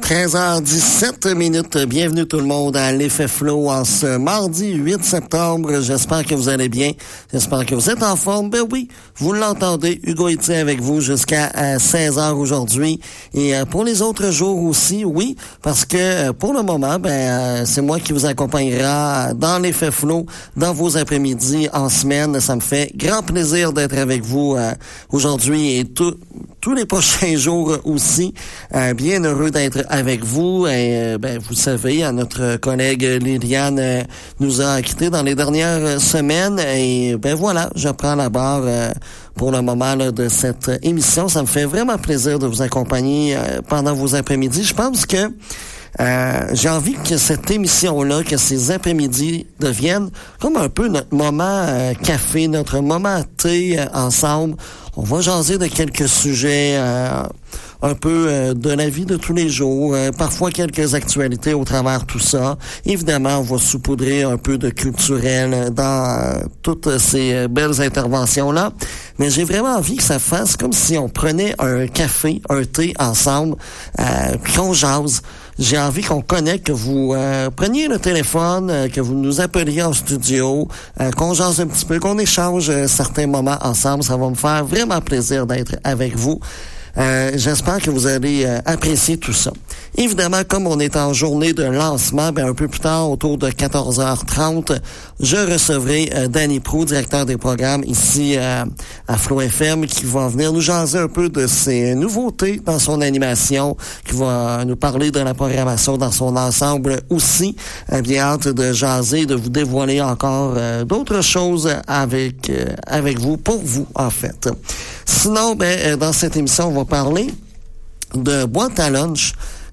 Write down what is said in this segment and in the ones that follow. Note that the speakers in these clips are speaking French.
13h17. Bienvenue tout le monde à l'Effet Flow en ce mardi 8 septembre. J'espère que vous allez bien. J'espère que vous êtes en forme. Ben oui, vous l'entendez. Hugo Etier avec vous jusqu'à 16h aujourd'hui. Et pour les autres jours aussi, oui, parce que pour le moment, c'est moi qui vous accompagnera dans l'Effet Flow, dans vos après-midi en semaine. Ça me fait grand plaisir d'être avec vous aujourd'hui et tous les prochains jours aussi. Bien heureux d'être avec vous. Et vous savez, notre collègue Liliane nous a quittés dans les dernières semaines. Et voilà, je prends la barre pour le moment là, de cette émission. Ça me fait vraiment plaisir de vous accompagner pendant vos après-midi. Je pense que j'ai envie que cette émission-là, que ces après-midi deviennent comme un peu notre moment café, notre moment thé ensemble. On va jaser de quelques sujets un peu de la vie de tous les jours, parfois quelques actualités au travers tout ça. Évidemment, on va saupoudrer un peu de culturel dans toutes ces belles interventions-là. Mais j'ai vraiment envie que ça fasse comme si on prenait un café, un thé ensemble, puis qu'on jase. J'ai envie qu'on connecte, que vous preniez le téléphone, que vous nous appeliez en studio, qu'on jase un petit peu, qu'on échange certains moments ensemble. Ça va me faire vraiment plaisir d'être avec vous. J'espère que vous allez apprécier tout ça. Évidemment, comme on est en journée de lancement, un peu plus tard, autour de 14h30, je recevrai Danny Proulx, directeur des programmes ici à Flow FM, qui va venir nous jaser un peu de ses nouveautés dans son animation, qui va nous parler de la programmation dans son ensemble aussi. Bien hâte de jaser, de vous dévoiler encore d'autres choses avec vous, pour vous en fait. Sinon, dans cette émission, on va parler de boîte à lunch.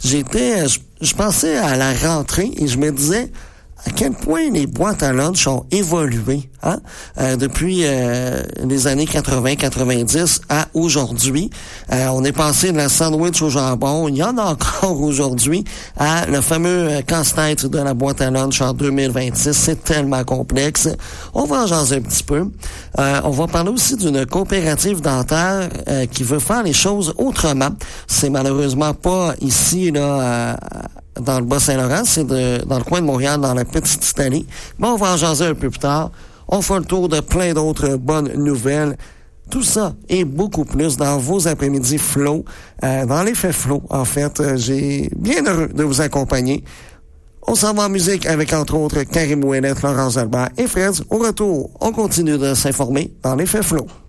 Je pensais à la rentrée et je me disais à quel point les boîtes à lunch ont évolué depuis les années 80-90 à aujourd'hui. On est passé de la sandwich au jambon, il y en a encore aujourd'hui, à le fameux casse-tête de la boîte à lunch en 2026. C'est tellement complexe. On va en jaser un petit peu. On va parler aussi d'une coopérative dentaire qui veut faire les choses autrement. C'est malheureusement pas ici, là, dans le Bas-Saint-Laurent, c'est dans le coin de Montréal, dans la Petite Italie. Mais on va en jaser un peu plus tard. On fait le tour de plein d'autres bonnes nouvelles. Tout ça et beaucoup plus dans vos après-midi Flow, dans l'Effet Flow. En fait, j'ai bien heureux de vous accompagner. On s'en va en musique avec, entre autres, Karim Ouellet, Laurence Albert et Fred. Au retour, on continue de s'informer dans l'Effet Flow.